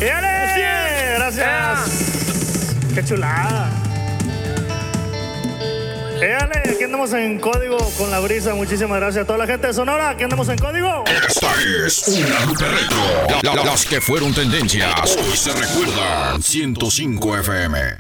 ¡Yale! Gracias. ¡Qué chulada! ¡Éale! Aquí andamos en código con la brisa. Muchísimas gracias a toda la gente de Sonora. Aquí andamos en código. Esta es una ruta retro. Las que fueron tendencias hoy se recuerdan. 105 FM.